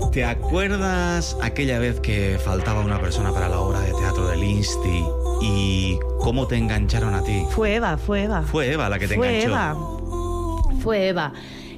¿Te acuerdas aquella vez que faltaba una persona para la obra de teatro del Insti y cómo te engancharon a ti? Fue Eva. Fue Eva la que te enganchó. Fue Eva.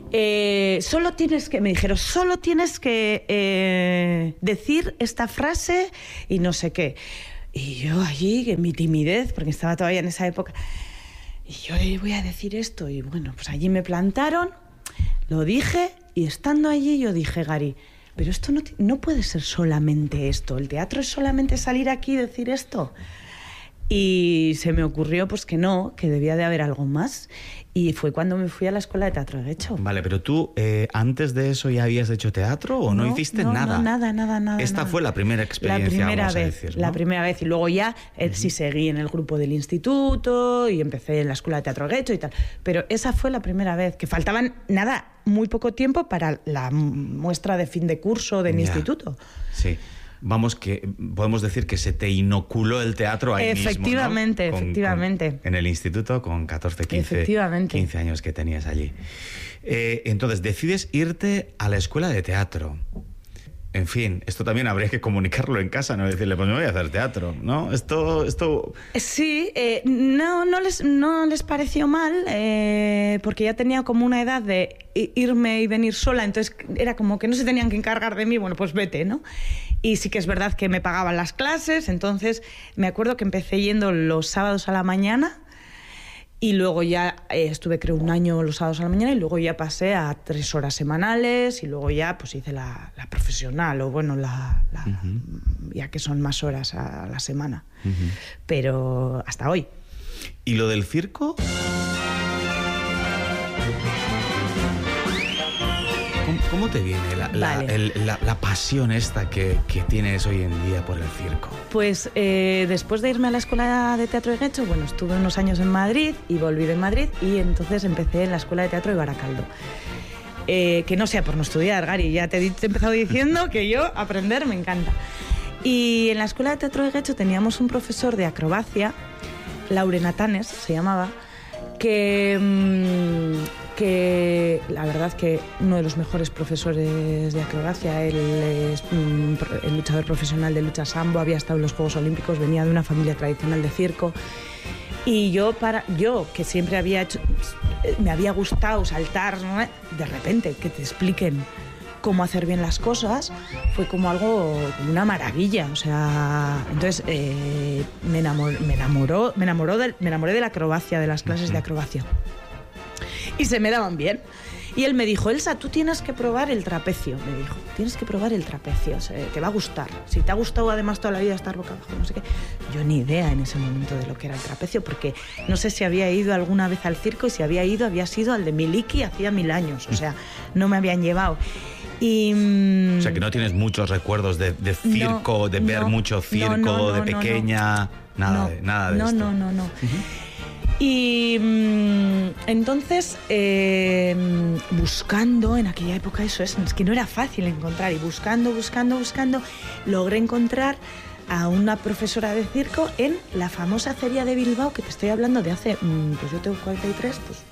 Me dijeron, solo tienes que decir esta frase y no sé qué. Y yo allí, en mi timidez, porque estaba todavía en esa época, y yo voy a decir esto. Y bueno, pues allí me plantaron, lo dije, y estando allí yo dije, Gary, pero esto no puede ser solamente esto. ¿El teatro es solamente salir aquí y decir esto? Y se me ocurrió pues que no, que debía de haber algo más. Y fue cuando me fui a la Escuela de Teatro de Getxo. Vale, pero tú, antes de eso, ¿ya habías hecho teatro o no hiciste nada? No, nada. Esta fue la primera experiencia, vamos a decir, ¿no? La primera vez. Y luego ya sí seguí en el grupo del instituto y empecé en la Escuela de Teatro de Getxo y tal. Pero esa fue la primera vez, que faltaban, muy poco tiempo para la muestra de fin de curso del instituto. Sí. Vamos, que podemos decir que se te inoculó el teatro ahí efectivamente, mismo, ¿no? Efectivamente. En el instituto con 14, 15 años que tenías allí. Entonces, decides irte a la escuela de teatro. En fin, esto también habría que comunicarlo en casa, no decirle, pues me voy a hacer teatro, ¿no? Esto... Sí, no les pareció mal, porque ya tenía como una edad de irme y venir sola, entonces era como que no se tenían que encargar de mí, bueno, pues vete, ¿no? Y sí que es verdad que me pagaban las clases, entonces me acuerdo que empecé yendo los sábados a la mañana, y luego ya estuve, creo, un año los sábados a la mañana, y luego ya pasé a 3 horas semanales, y luego ya pues hice la profesional, o bueno, ya que son más horas a la semana. Pero hasta hoy. ¿Y lo del circo? ¿Cómo te viene la pasión esta que tienes hoy en día por el circo? Pues después de irme a la Escuela de Teatro de Getxo, bueno, estuve unos años en Madrid y volví de Madrid, y entonces empecé en la Escuela de Teatro de Baracaldo. Que no sea por no estudiar, Gary, ya te he empezado diciendo que yo aprender me encanta. Y en la Escuela de Teatro de Getxo teníamos un profesor de acrobacia, Lauren Atanes se llamaba, que la verdad que uno de los mejores profesores de acrobacia. Él es el luchador profesional de lucha sambo, había estado en los Juegos Olímpicos, venía de una familia tradicional de circo. Y yo que siempre había hecho, me había gustado saltar, ¿no? De repente que te expliquen cómo hacer bien las cosas, fue como algo, como una maravilla. O sea, entonces me enamoré de la acrobacia, de las clases de acrobacia. Y se me daban bien. Y él me dijo, Elsa, tú tienes que probar el trapecio. Me dijo, tienes que probar el trapecio, o sea, te va a gustar. Si te ha gustado además toda la vida estar boca abajo, no sé qué. Yo ni idea en ese momento de lo que era el trapecio, porque no sé si había ido alguna vez al circo, y si había ido, había sido al de Miliki hacía 1000 años. O sea, no me habían llevado. Y, o sea, que no tienes muchos recuerdos de circo, de ver mucho circo, de pequeña, nada de esto. No. Y entonces, buscando, en aquella época es que no era fácil encontrar, y buscando, logré encontrar a una profesora de circo en la famosa Feria de Bilbao, que te estoy hablando de hace, pues yo tengo 43, pues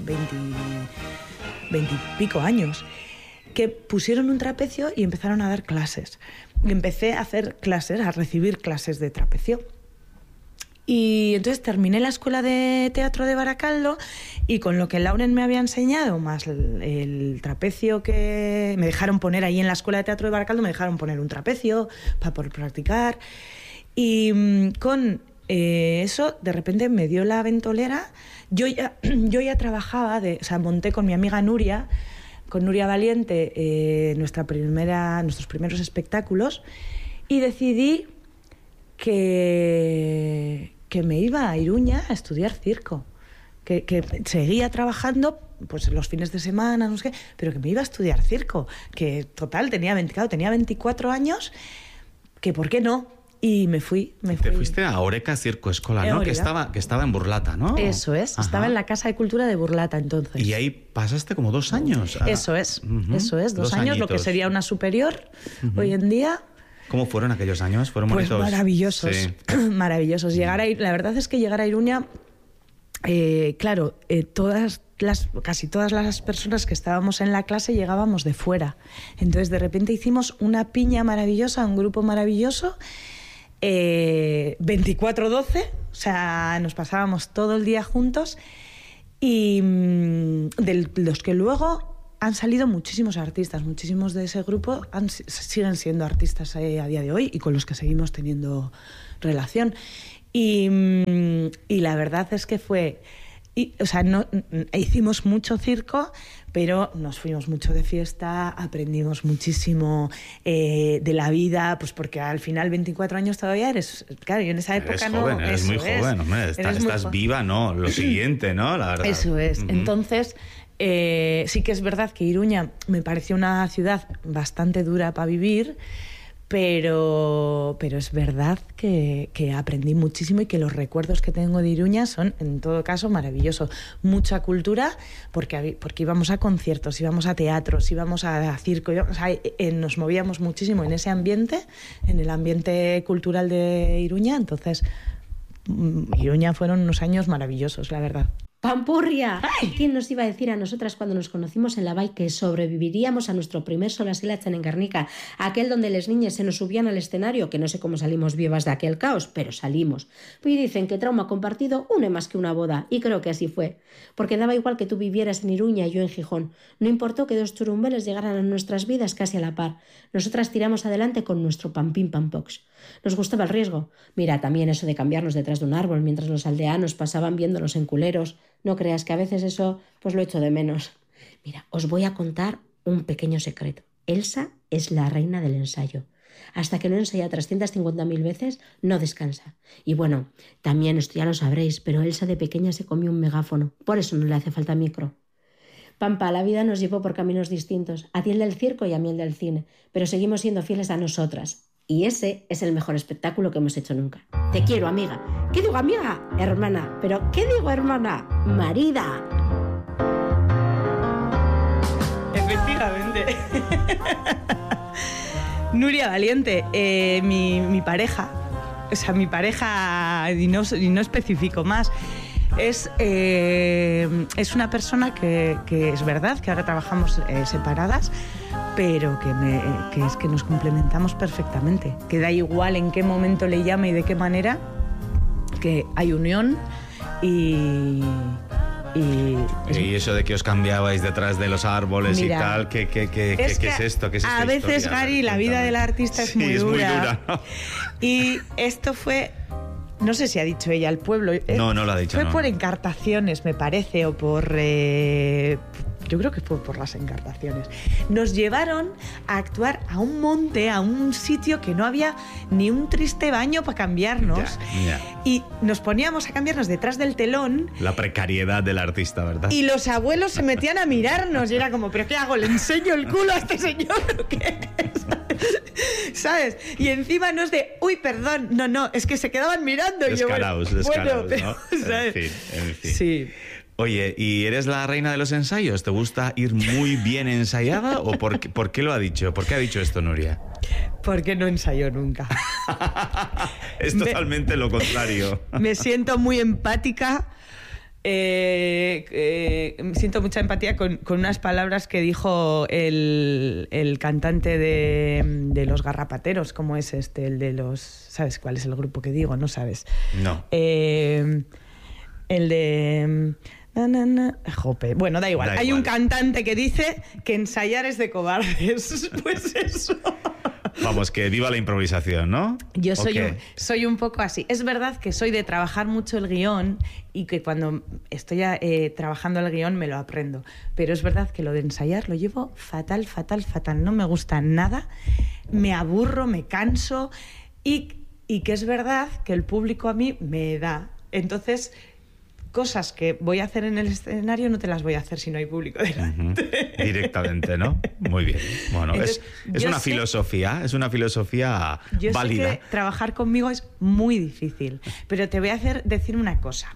20 y pico años, que pusieron un trapecio y empezaron a dar clases. Y empecé a hacer clases, a recibir clases de trapecio. Y entonces terminé la Escuela de Teatro de Baracaldo, y con lo que Lauren me había enseñado, más el trapecio que me dejaron poner ahí en la Escuela de Teatro de Baracaldo, me dejaron poner un trapecio para poder practicar. Y con eso, de repente me dio la ventolera. Yo ya trabajaba, o sea, monté con mi amiga Nuria, con Nuria Valiente, nuestros primeros espectáculos, y decidí que me iba a Iruña a estudiar circo, que seguía trabajando pues los fines de semana, no sé qué, pero que me iba a estudiar circo, que total tenía 24 años, que por qué no. Y me fui. Te fuiste a Oreca Circo Escola, ¿no? Que estaba en Burlata, ¿no? Eso es. Ajá. Estaba en la Casa de Cultura de Burlata entonces. Y ahí pasaste como 2 años. Eso es, 2 años, añitos. Lo que sería una superior hoy en día. ¿Cómo fueron aquellos años? ¿Fueron pues bonitos? Maravillosos, sí. Maravillosos. La verdad es que llegar a Iruña claro, casi todas las personas que estábamos en la clase llegábamos de fuera. Entonces, de repente hicimos una piña maravillosa, un grupo maravilloso, 24/12, o sea, nos pasábamos todo el día juntos, y de los que luego han salido muchísimos artistas, muchísimos de ese grupo siguen siendo artistas a día de hoy y con los que seguimos teniendo relación. Y la verdad es que fue... o sea, hicimos mucho circo, pero nos fuimos mucho de fiesta, aprendimos muchísimo de la vida, pues porque al final 24 años todavía eres... Claro, yo en esa época eres joven, eres muy joven, hombre, estás viva, ¿no? Lo siguiente, ¿no? La verdad. Eso es. Entonces... sí que es verdad que Iruña me pareció una ciudad bastante dura para vivir, pero es verdad que aprendí muchísimo y que los recuerdos que tengo de Iruña son, en todo caso, maravillosos. Mucha cultura, porque íbamos a conciertos, íbamos a teatros, íbamos a circo, nos movíamos muchísimo en ese ambiente, en el ambiente cultural de Iruña. Entonces, Iruña fueron unos años maravillosos, la verdad. ¡Pampurria! ¿Quién nos iba a decir a nosotras cuando nos conocimos en la Bai que sobreviviríamos a nuestro primer Solaselatxen en Guernica, aquel donde las niñas se nos subían al escenario, que no sé cómo salimos vivas de aquel caos, pero salimos? Y dicen que trauma compartido une más que una boda, y creo que así fue, porque daba igual que tú vivieras en Iruña y yo en Gijón. No importó que dos churumbeles llegaran a nuestras vidas casi a la par. Nosotras tiramos adelante con nuestro pampín pampox. Nos gustaba el riesgo. Mira, también eso de cambiarnos detrás de un árbol mientras los aldeanos pasaban viéndonos en culeros. No creas que a veces eso pues lo echo de menos. Mira, os voy a contar un pequeño secreto. Elsa es la reina del ensayo. Hasta que no ensaya 350.000 veces, no descansa. Y bueno, también esto ya lo sabréis, pero Elsa de pequeña se comió un megáfono. Por eso no le hace falta micro. Pampa, la vida nos llevó por caminos distintos. A ti el del circo y a mí el del cine. Pero seguimos siendo fieles a nosotras. Y ese es el mejor espectáculo que hemos hecho nunca. Te quiero, amiga. ¿Qué digo, amiga? Hermana. ¿Pero qué digo, hermana? Marida. Efectivamente. Nuria Valiente, mi pareja, o sea, mi pareja, y no especifico más, es una persona que es verdad que ahora trabajamos separadas, pero que es que nos complementamos perfectamente, que da igual en qué momento le llame y de qué manera, que hay unión y eso de que os cambiabais detrás de los árboles. Mira, y tal, ¿qué es esto? ¿Qué es a veces, historia? Gary, la vida del artista es muy dura. Es muy dura, ¿no? Y esto fue... No sé si ha dicho ella al pueblo. No lo ha dicho. Fue por encartaciones, me parece, o por... yo creo que fue por las encartaciones. Nos llevaron a actuar a un monte, a un sitio que no había ni un triste baño para cambiarnos. Ya. Y nos poníamos a cambiarnos detrás del telón. La precariedad del artista, ¿verdad? Y los abuelos se metían a mirarnos y era como, ¿pero qué hago? ¿Le enseño el culo a este señor o qué? ¿Sabes? Y encima no es de, uy, perdón, no, es que se quedaban mirando. Descaraos, ¿no? ¿sabes? En fin. Sí. Oye, ¿y eres la reina de los ensayos? ¿Te gusta ir muy bien ensayada o por qué lo ha dicho? ¿Por qué ha dicho esto, Nuria? Porque no ensayó nunca. Es totalmente lo contrario. Me siento muy empática. Siento mucha empatía con unas palabras que dijo el cantante de Los Garrapateros. ¿Cómo es este? El de los... ¿Sabes cuál es el grupo que digo? ¿No sabes? No. El de... Jope. Bueno, da igual. Hay un cantante que dice que ensayar es de cobardes. Pues eso. Vamos, que viva la improvisación, ¿no? Yo soy un poco así. Es verdad que soy de trabajar mucho el guión y que cuando estoy trabajando el guión me lo aprendo. Pero es verdad que lo de ensayar lo llevo fatal. No me gusta nada. Me aburro, me canso y que es verdad que el público a mí me da. Entonces... cosas que voy a hacer en el escenario no te las voy a hacer si no hay público delante. Directamente, ¿no? Muy bien. Bueno, entonces, es una filosofía válida. Sé que trabajar conmigo es muy difícil, pero te voy a decir una cosa.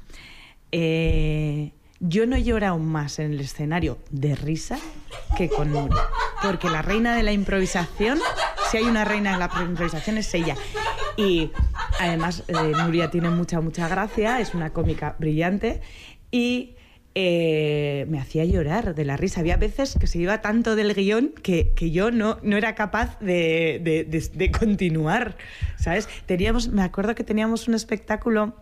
Yo no he llorado más en el escenario de risa que con Nuria, porque la reina de la improvisación, si hay una reina de la improvisación es ella. Y Además, Nuria tiene mucha gracia, es una cómica brillante y me hacía llorar de la risa. Había veces que se iba tanto del guión que yo no era capaz de continuar, ¿sabes? Me acuerdo que teníamos un espectáculo...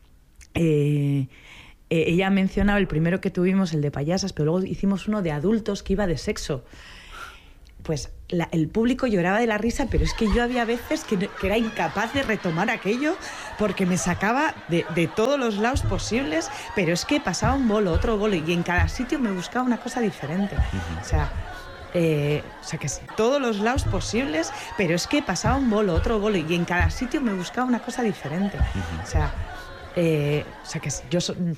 ella ha mencionado el primero que tuvimos, el de payasas, pero luego hicimos uno de adultos que iba de sexo. Pues el público lloraba de la risa, pero es que yo había veces que era incapaz de retomar aquello porque me sacaba de todos los lados posibles, pero es que pasaba un bolo, otro bolo, y en cada sitio me buscaba una cosa diferente. O sea, que sí, todos los lados posibles, pero es que pasaba un bolo, otro bolo, y en cada sitio me buscaba una cosa diferente. O sea, que sí, yo soy